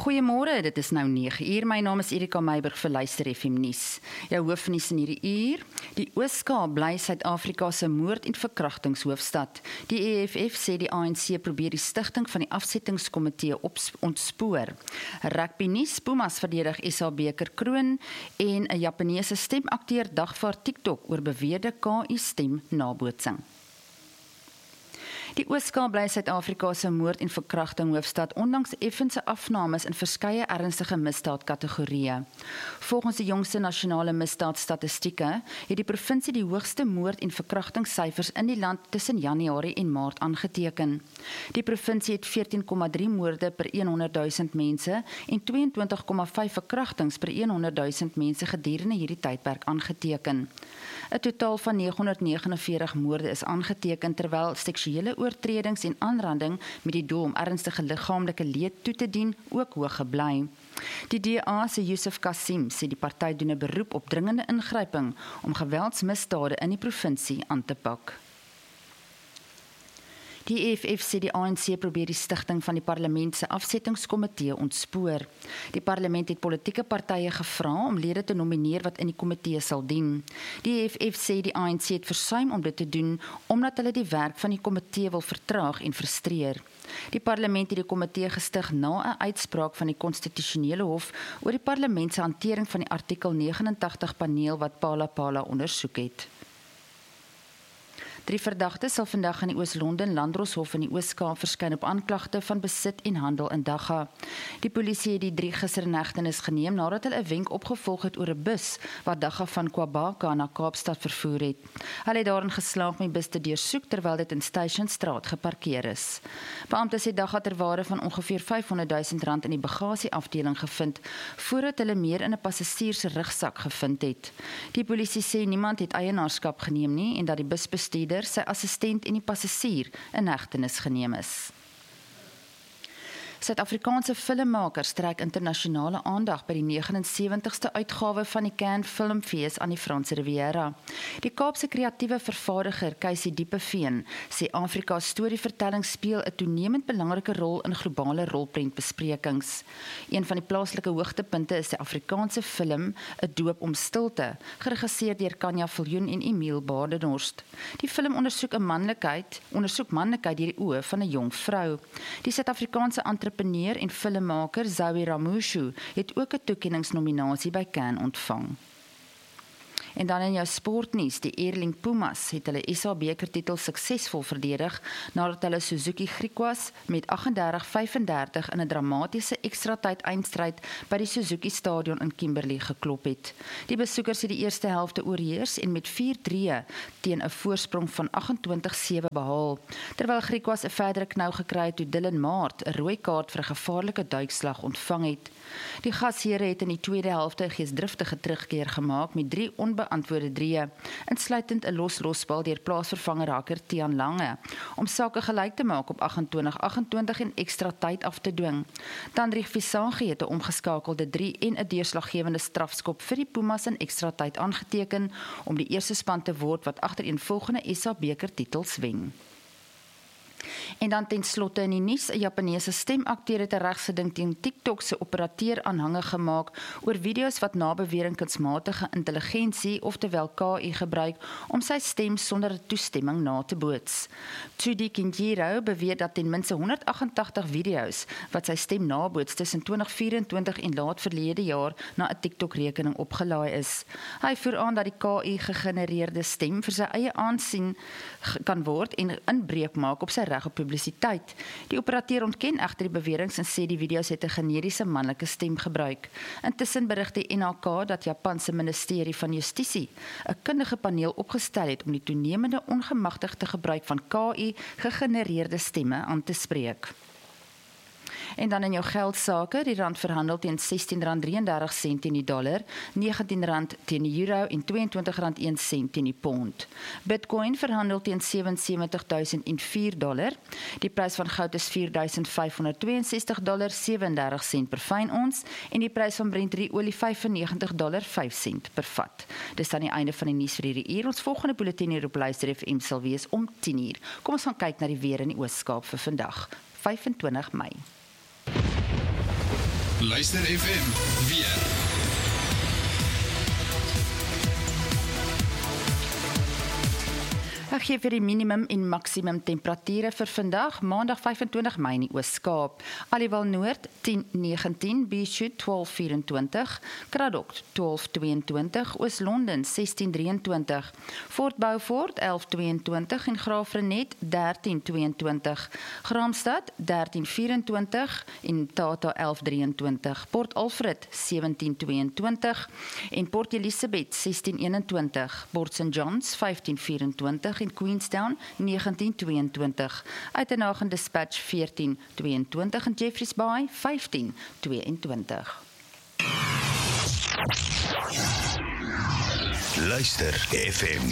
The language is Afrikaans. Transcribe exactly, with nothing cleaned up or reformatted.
Goeiemôre, dit is nou nege uur. My naam is Erika Meiburg vir Luister F M nuus. Jou hoofnuus in hierdie uur: die Oos-Kaap bly Suid-Afrika se moord- en verkrachtingshoofstad. Die E F F sê die A N C probeer die stigting van die afsettingskomitee ontspoor. Rugby nuus: Pumas verdedig S A beker kroon en 'n Japaneese stemakteur dagvaar TikTok oor beweerde K I stem nabootsing. Die Oos-Kaap bly Suid-Afrika se moord- en verkrachting hoofstad, ondanks effense afnames in verskeie ernstige misdaadkategorieë. Volgens die jongste nasionale misdaadstatistieke het die provinsie die hoogste moord- en verkrachtingssyfers in die land tussen Januarie en Maart aangeteken. Die provinsie het veertien komma drie moorde per honderdduisend mense en tweeëntwintig komma vyf verkrachtings per honderdduisend mense gedurende hierdie tydperk aangeteken. 'n Totaal van negenhonderdnegenenveertig moorde is aangeteken, terwyl seksuele oortredings en aanranding met die doel om ernstige liggaamlike leed toe te dien ook hoog gebly. Die D A se Yusuf Kassim sê die party doen 'n beroep op dringende ingryping om geweldsmisdade in die provinsie aan te pak. Die E F F sê die A N C probeer die stigting van die parlement se afsettingskomitee ontspoor. Die parlement het politieke partye gevra om lede te nomineer wat in die komitee sal dien. Die E F F sê die A N C het versuim om dit te doen omdat hulle die werk van die komitee wil vertraag en frustreer. Die parlement het die komitee gestig na 'n uitspraak van die konstitusionele hof oor die parlement se hantering van die artikel negenentagtig paneel wat Phala Phala ondersoek het. Drie verdagtes sal vandag in die Oos-London Landdroshof in die Oos-Kaap verskyn op aanklagte van besit en handel in dagga. Die polisie het die drie gister in hegtenis geneem nadat hulle 'n wenk opgevolg het oor 'n bus wat dagga van KwaBaka na Kaapstad vervoer het. Hulle het daarin geslaag om die bus te deursoek terwyl dit in Stationstraat geparkeer is. Beamptes het dagga ter waarde van ongeveer vyfhonderdduisend rand in die bagasieafdeling gevind voordat hulle meer in 'n passasier se rugsak gevind het. Die polisie sê niemand het eienaarskap geneem nie en dat die busbestuurder, sy assistent en die passasier in hegtenis geneem is. Suid-Afrikaanse filmmakers trek internasionale aandag by die negentig en sewentigste uitgawe van die Cannes Filmfees aan die Franse Riviera. Die Kaapse kreatiewe vervaardiger Keisi Diepeveen sê Afrika storievertelling speel 'n toenemend belangrike rol in globale rolprentbesprekings. Een van die plaaslike hoogtepunte is die Afrikaanse film 'n Doop om stilte, geregisseer deur Kanja Viljoen en Emile Badenhorst. Die film ondersoek 'n manlikheid, ondersoek manlikheid deur die oë van 'n jong vrou. Die Suid-Afrikaanse entrepreneur en filmmaker Zoe Ramushu het ook 'n toekenningsnominasie by Cannes ontvang. En dan in jou sportnuus: die Erling Pumas het hulle S A bekertitel suksesvol verdedig nadat hulle Suzuki Griquas met agt en dertig vyf-en-dertig in 'n dramatiese ekstratyd eindstryd by die Suzuki Stadion in Kimberley geklop het. Die besoekers het die eerste helfte oorheers en met vier drie teen 'n voorsprong van agt-en-twintig sewe behaal, terwyl Griquas 'n verdere knou gekry het toe Dylan Maart 'n rooi kaart vir 'n gevaarlike duikslag ontvang het. Die gasheere het in die tweede helfte 'n geesdriftige terugkeer gemaak met drie onbeantwoorde drieë, insluitend 'n los-losbal deur plaasvervanger hakker Tiaan Lange, om sake gelyk te maak op agt-en-twintig agt-en-twintig en ekstra tyd af te dwing. Danrich Visagie het 'n omgeskakelde drie en 'n deurslaggewende strafskop vir die Pumas in ekstra tyd aangeteken om die eerste span te word wat agtereenvolgende S A bekertitels wen. En dan ten slotte in die nuus: 'n Japaneese stemakteur het 'n regsgeding teen TikTok se operateur aanhangig gemaak oor video's wat na bewering kunsmatige intelligensie, oftewel K I, gebruik om sy stem sonder 'n toestemming na te boots. Tsuji Kinjiro beweer dat ten minste honderdagentagtig video's wat sy stem naboots tussen twintig vyf-en-twintig en laat verlede jaar na 'n TikTok-rekening opgelaai is. Hy voer aan dat die K I-gegenereerde stem vir sy eie aansien kan word en inbreuk maak op sy reg op publisiteit. Die operateur ontken egter die beweringe en sê die video's het 'n generiese manlike stem gebruik. Intussen berig die N H K dat Japan se ministerie van Justisie 'n kundige paneel opgestel het om die toenemende ongemagtigde gebruik van K I gegenereerde stemme aan te spreek. En dan in jou geldsake: die rand verhandel teen sestien rand drieëndertig sent teen die dollar, negentien rand teen die euro en tweeëntwintig rand een sent teen die pond. Bitcoin verhandel teen sewe en sewentig duisend vier dollar. Die prys van goud is vier duisend vyfhonderdtweeënsestig dollar sewendertig sent per fyn ons en die prys van Brent-olie vyfennegentig dollar vyf sent per vat. Dis dan die einde van die nuus vir hierdie uur. Ons volgende bulletin hier op Luister F M sal wees om tien uur. Kom ons gaan kyk na die weer in die Oos-Kaap vir vandag, vyfentwintig Mei. Luister F M, weer. Ek gee vir die minimum en maksimum temperature vir vandag, maandag vyfentwintig Mei in die Oos-Kaap. Aliwal Noord tien negentien, Beeshoek twaalf vyerentwintig, Kraddock twaalf tweeëntwintig, Oos-London sestien drieëntwintig, Fort Beaufort elf tweeëntwintig en Graafrenet dertien tweeëntwintig, Graamsstad dertien vyerentwintig en Tata elf drieëntwintig, Port Alfred sewentien tweeëntwintig en Port Elizabeth sestien eenentwintig, Port Saint Johns vyftien vyerentwintig en Queenstown negentien tweeëntwintig, Uitenhage en Dispatch veertien tweeëntwintig en Jeffreys Bay vyftien tweeëntwintig. Luister F M.